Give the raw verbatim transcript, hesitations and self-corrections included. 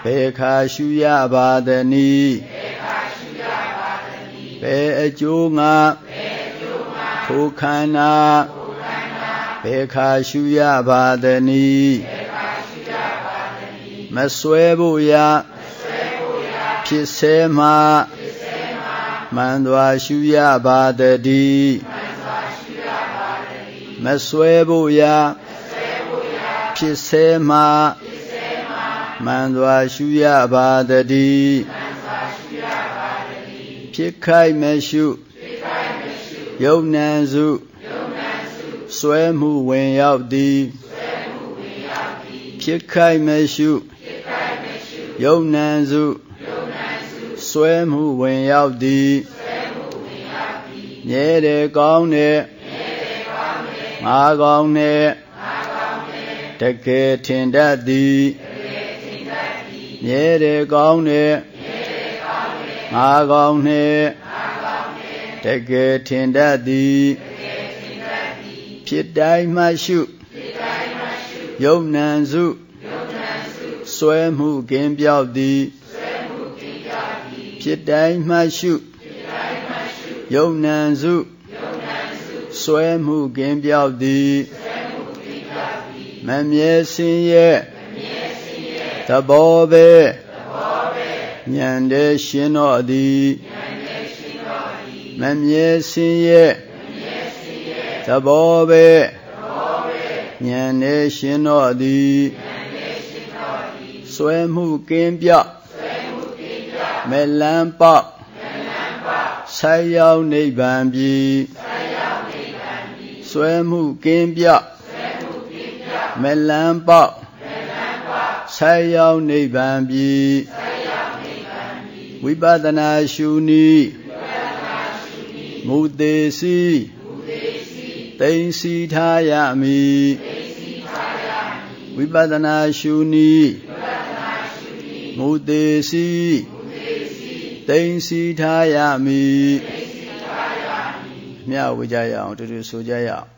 ဘေခာရှုရပါသနည်းဘေခာရှုရပါသနည်းဘေအကျိုးငါဘေအကျိုးငါထိုခန္ဓာထိုခန္ဓာဘေခာရှုရပါသနည်းဘေခာရှုရပါသနည်းမစွဲဖို့ရမစွဲဖို့ရဖြစ်စေမှဖြစ်စေမှမှန်စွာရှုရပါသတည်းမှန်စွာရှုရပါသတည်းမစွဲဖို့ရမစွဲဖို့ရဖြစ်စေမှဖြစ်စေမှမှန်စွာရှုရပါသတည်းမှန်စွာရှုရပါသတည်းဖြစ်ခိုက်မရှိဖြစ်ခိုက်မရှိယုံနံစုယုံနံစုစွဲမှုဝင်ရောက်သည်စွဲမှုဝင်ရောက်သည်ဖြစ်ခိုက်မရှိဖြစ်ခိုက်မရှိယုံနံစုယုံနံစုစွဲမှုဝင်ရောက်သည်စွဲမှုဝင်ရောက်သည်မြဲတယ်ကောင်းတယ်မြဲတယ်ကောင်းတယ်ငါကောင်းတယ်ငါကောင်းတယ်တကယ်ထင်တတ်သည်တကယ်ထင်တတ်သည်မြဲတယ်ကောင်းတယ်မြဲတယ်ကောင်းတယ်ငါကောင်းတယ်ငါကောင်းတယ်တကယ်ထင်တတ်သည်တကယ်ထင်တတ်သည်ဖြစ်တိုင်းမှရှုဖြစ်တိုင်းမှရှုယုံနံစုယုံနံစုစွဲမှုကင်းပြောက်သည်စွဲမှုကင်းပြောက်သည်ဖြစ်တိုင်းမှရှုဖြစ်တိုင်းမှရှုယုံနံစုယုံနံစုစွဲမှုကင်းပြောက်သည်စွဲမှုကင်းပြောက်သည်မမြဲစင်းရဲ့မမြဲစင်းရဲ့သဘောပဲသဘောပဲဉာဏ်တည်းရှင်းတော့သည်ဉာဏ်တည်းရှင်းတော့သည်မမြဲစင်းရဲ့မမြဲစင်းရဲ့သဘောပဲသဘောပဲဉာဏ်တည်းရှင်းတော့သည်ဉာဏ်တည်းရှင်းတော့သည်စွဲမှုကင်းပြောက်စွဲမှုကင်းပြောက်မလန်းပေါက်မလန်းပေါက်ဆိုက်ရောက်နိဗ္ဗာန်ပြီဆိုက်ရောက်နိဗ္ဗာန်ပြီစွဲမှုကင်းပြောက်စွဲမှုကင်းပြောက်မလန်းပေါက်မလန်းပေါက်ဆိုက်ရောက်နိဗ္ဗာန်ပြီဆိုက်ရောက်နိဗ္ဗာန်ပြီဝိပဿနာရှုနည်းဝိပဿနာရှုနည်းမူသေးစီမူသေးစီသိမ့်စီထားရမည်သိမ့်စီထားရမည်ဝိပဿနာရှုနည်းဝိပဿနာရှုနည်းမူသေးစီမူသေးစီသိမ့်စီထားရမည်သိမ့်စီထားရမည်မြတ်ဝေကြရအောင်တူတူဆိုကြရအောင်